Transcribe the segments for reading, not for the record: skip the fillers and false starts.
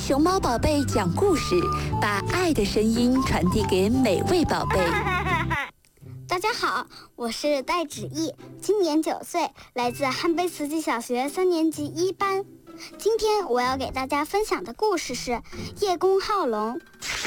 熊猫宝贝讲故事，把爱的声音传递给每位宝贝。 大家好，我是戴芷毅，今年9岁，来自汉碑慈济小学3年级1班。今天我要给大家分享的故事是叶公好龙。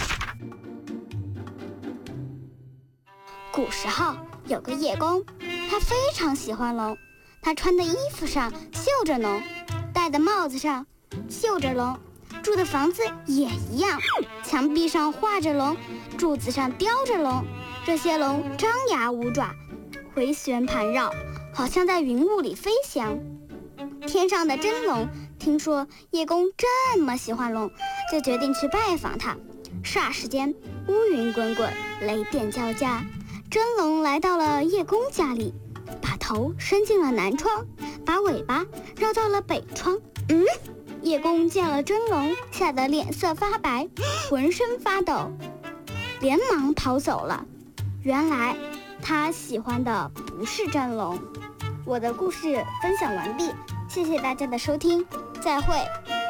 古时候有个叶公，他非常喜欢龙，他穿的衣服上绣着龙，戴的帽子上绣着龙，住的房子也一样，墙壁上画着龙，柱子上雕着龙。这些龙张牙舞爪，回旋盘绕，好像在云雾里飞翔。天上的真龙听说叶公这么喜欢龙，就决定去拜访他。霎时间，乌云滚滚，雷电交加。真龙来到了叶公家里，把头伸进了南窗，把尾巴绕到了北窗。叶公见了真龙，吓得脸色发白，浑身发抖，连忙逃走了。原来他喜欢的不是真龙。我的故事分享完毕，谢谢大家的收听，再会。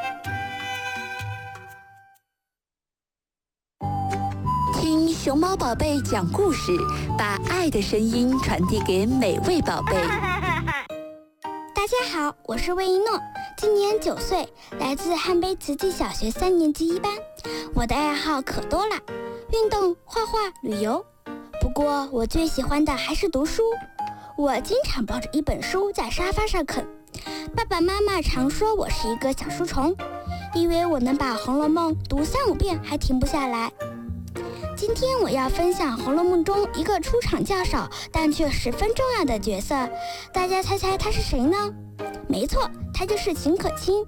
听熊猫宝贝讲故事，把爱的声音传递给每位宝贝。 大家好，我是魏一诺，今年9岁，来自汉碑慈济小学3年级1班。我的爱好可多了，运动、画画、旅游。不过我最喜欢的还是读书。我经常抱着一本书在沙发上啃。爸爸妈妈常说我是一个小书虫，因为我能把《红楼梦》读3-5遍还停不下来。今天我要分享《红楼梦》中一个出场较少但却十分重要的角色，大家猜猜他是谁呢？没错，他就是秦可卿。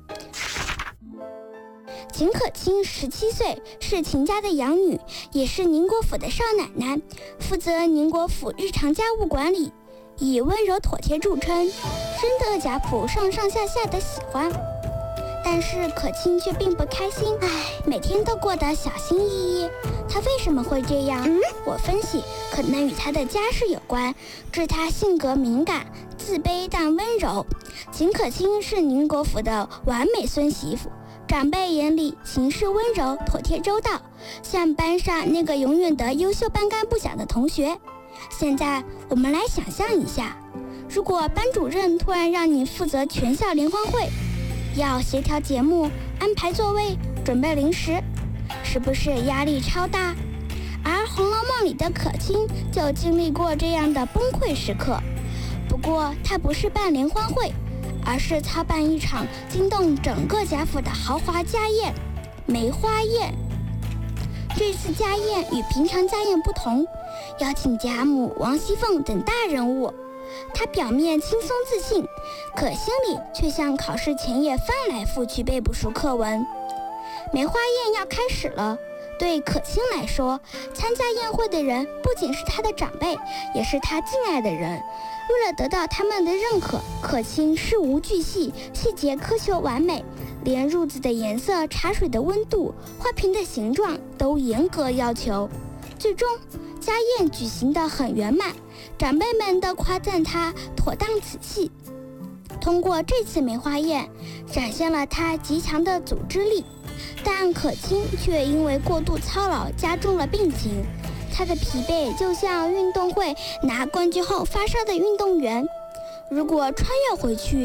秦可卿17岁，是秦家的养女，也是宁国府的少奶奶，负责宁国府日常家务管理，以温柔妥帖著称，深得贾府上下的喜欢。但是可卿却并不开心，每天都过得小心翼翼。她为什么会这样？我分析，可能与她的家世有关，致她性格敏感、自卑但温柔。秦可卿是宁国府的完美孙媳妇，长辈眼里行事温柔、妥帖周到，像班上那个永远的优秀班干部奖的同学。现在我们来想象一下，如果班主任突然让你负责全校联欢会，要协调节目、安排座位、准备零食，是不是压力超大？而《红楼梦》里的可卿就经历过这样的崩溃时刻。不过她不是办联欢会，而是操办一场惊动整个贾府的豪华家宴——梅花宴。这次家宴与平常家宴不同，邀请贾母、王熙凤等大人物。她表面轻松自信，可心里却像考试前夜翻来覆去背不熟课文。梅花宴要开始了，对可卿来说，参加宴会的人不仅是她的长辈，也是她敬爱的人。为了得到他们的认可，可卿事无巨细，细节苛求完美，连褥子的颜色、茶水的温度、花瓶的形状都严格要求。最终家宴举行得很圆满，长辈们都夸赞她妥当仔细。通过这次梅花宴，展现了她极强的组织力，但可卿却因为过度操劳加重了病情。她的疲惫就像运动会拿冠军后发烧的运动员，如果穿越回去